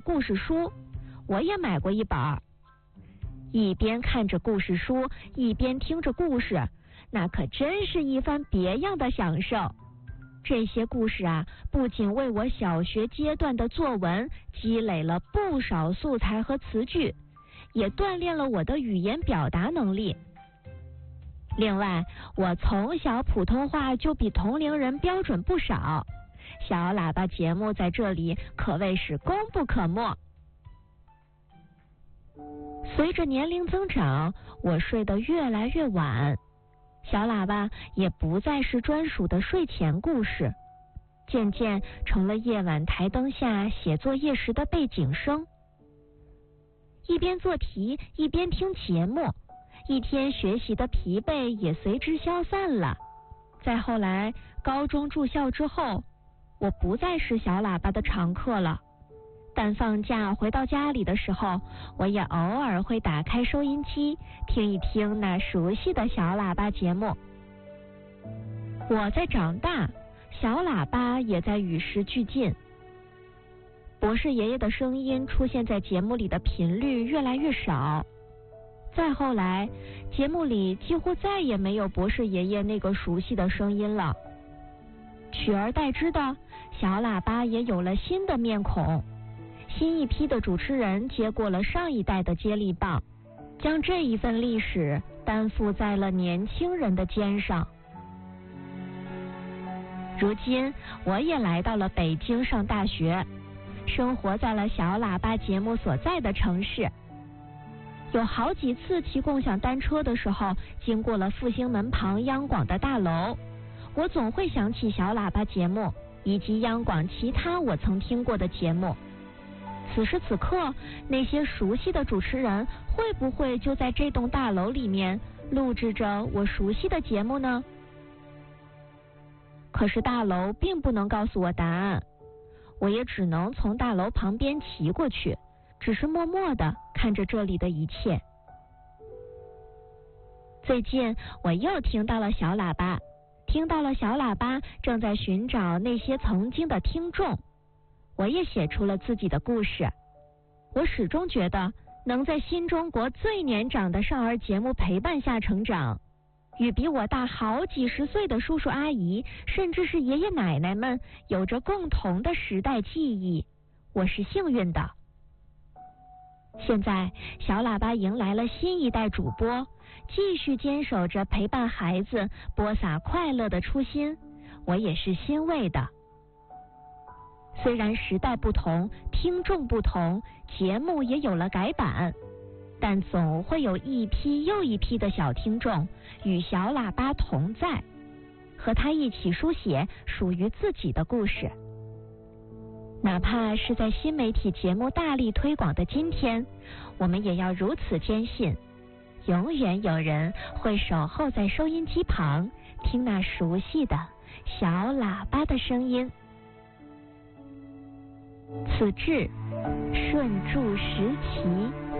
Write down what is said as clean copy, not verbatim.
故事书，我也买过一本。一边看着故事书，一边听着故事，那可真是一番别样的享受。这些故事啊，不仅为我小学阶段的作文积累了不少素材和词句，也锻炼了我的语言表达能力。另外，我从小普通话就比同龄人标准不少，小喇叭节目在这里可谓是功不可没。随着年龄增长，我睡得越来越晚，小喇叭也不再是专属的睡前故事，渐渐成了夜晚台灯下写作业时的背景声。一边做题一边听节目，一天学习的疲惫也随之消散了。再后来，高中住校之后，我不再是小喇叭的常客了。但放假回到家里的时候，我也偶尔会打开收音机，听一听那熟悉的小喇叭节目。我在长大，小喇叭也在与时俱进。博士爷爷的声音出现在节目里的频率越来越少。再后来，节目里几乎再也没有博士爷爷那个熟悉的声音了。取而代之的，小喇叭也有了新的面孔。新一批的主持人接过了上一代的接力棒，将这一份历史担负在了年轻人的肩上。如今，我也来到了北京上大学，生活在了小喇叭节目所在的城市。有好几次骑共享单车的时候，经过了复兴门旁央广的大楼，我总会想起小喇叭节目以及央广其他我曾听过的节目。此时此刻，那些熟悉的主持人会不会就在这栋大楼里面录制着我熟悉的节目呢？可是大楼并不能告诉我答案，我也只能从大楼旁边骑过去，只是默默地看着这里的一切。最近我又听到了小喇叭，正在寻找那些曾经的听众。我也写出了自己的故事。我始终觉得能在新中国最年长的少儿节目陪伴下成长，与比我大好几十岁的叔叔阿姨，甚至是爷爷奶奶们有着共同的时代记忆，我是幸运的。现在小喇叭迎来了新一代主播，继续坚守着陪伴孩子播撒快乐的初心，我也是欣慰的。虽然时代不同，听众不同，节目也有了改版，但总会有一批又一批的小听众与小喇叭同在，和他一起书写属于自己的故事。哪怕是在新媒体节目大力推广的今天，我们也要如此坚信，永远有人会守候在收音机旁，听那熟悉的小喇叭的声音。此致顺注时期。